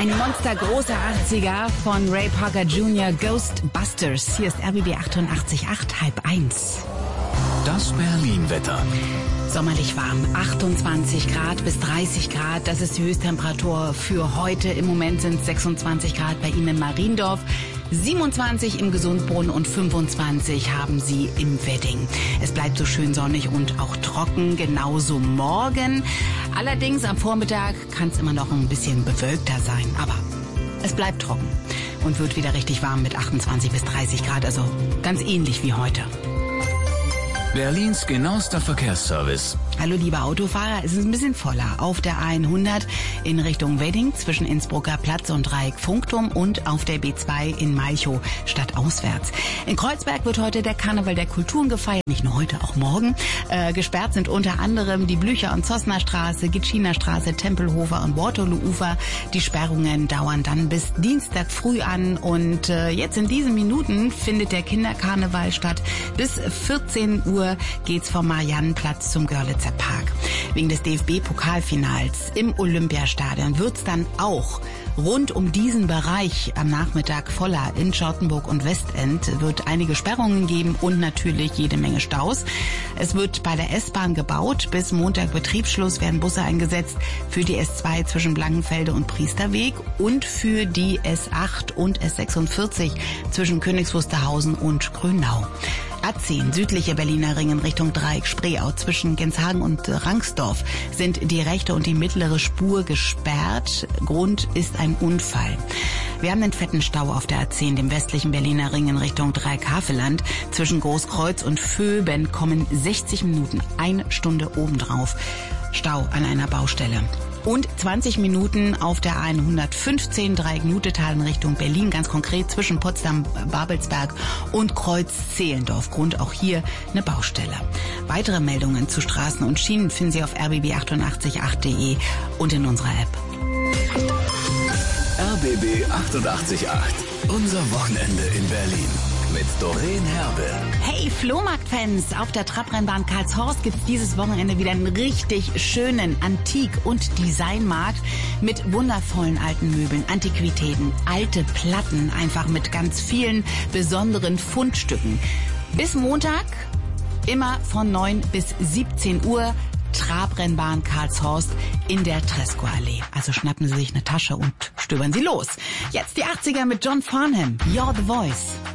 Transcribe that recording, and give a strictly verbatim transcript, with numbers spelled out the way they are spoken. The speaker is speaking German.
Ein monstergroßer achtziger von Ray Parker Junior, Ghostbusters. Hier ist R B B achtundachtzig Komma acht, halb eins. Das Berlin-Wetter. Sommerlich warm, achtundzwanzig Grad bis dreißig Grad. Das ist die Höchsttemperatur für heute. Im Moment sind es sechsundzwanzig Grad bei Ihnen in Mariendorf. siebenundzwanzig im Gesundbrunnen und fünfundzwanzig haben Sie im Wedding. Es bleibt so schön sonnig und auch trocken, genauso morgen. Allerdings am Vormittag kann es immer noch ein bisschen bewölkter sein, aber es bleibt trocken und wird wieder richtig warm mit achtundzwanzig bis dreißig Grad, also ganz ähnlich wie heute. Berlins genauester Verkehrsservice. Hallo liebe Autofahrer, es ist ein bisschen voller auf der hundert in Richtung Wedding zwischen Innsbrucker Platz und Dreieck Funkturm und auf der B zwei in Malchow stadtauswärts. In Kreuzberg wird heute der Karneval der Kulturen gefeiert, nicht nur heute, auch morgen. Äh, gesperrt sind unter anderem die Blücher- und Zossner Straße, Gitschiner Straße, Tempelhofer und Waterloo-Ufer. Die Sperrungen dauern dann bis Dienstag früh an und äh, jetzt in diesen Minuten findet der Kinderkarneval statt. Bis vierzehn Uhr geht's vom Mariannenplatz zum Görlitzer Park. Wegen des D F B-Pokalfinals im Olympiastadion wird's dann auch rund um diesen Bereich am Nachmittag voller. In Charlottenburg und Westend wird einige Sperrungen geben und natürlich jede Menge Staus. Es wird bei der S-Bahn gebaut. Bis Montag Betriebsschluss werden Busse eingesetzt für die S zwei zwischen Blankenfelde und Priesterweg und für die S acht und S sechsundvierzig zwischen Königs Wusterhausen und Grünau. A zehn, südliche Berliner Ring in Richtung Dreieck Spreeau zwischen Genshagen und Rangsdorf sind die rechte und die mittlere Spur gesperrt. Grund ist ein Unfall. Wir haben einen fetten Stau auf der A zehn, dem westlichen Berliner Ring in Richtung Dreieck-Havelland. Zwischen Großkreuz und Vöben kommen sechzig Minuten, eine Stunde obendrauf. Stau an einer Baustelle. Und zwanzig Minuten auf der hundertfünfzehn Dreieck-Nutetal in Richtung Berlin, ganz konkret zwischen Potsdam, Babelsberg und Kreuz-Zehlendorf. Grund auch hier eine Baustelle. Weitere Meldungen zu Straßen und Schienen finden Sie auf r b b achtundachtzig Komma acht punkt de und in unserer App. R B B achtundachtzig Komma acht. Unser Wochenende in Berlin. Mit Doreen Herbe. Hey Flohmarktfans, auf der Trabrennbahn Karlshorst gibt's dieses Wochenende wieder einen richtig schönen Antik- und Designmarkt mit wundervollen alten Möbeln, Antiquitäten, alte Platten, einfach mit ganz vielen besonderen Fundstücken. Bis Montag, immer von neun bis siebzehn Uhr, Trabrennbahn Karlshorst in der Tresco-Allee. Also schnappen Sie sich eine Tasche und stöbern Sie los. Jetzt die achtziger mit John Farnham, You're the Voice.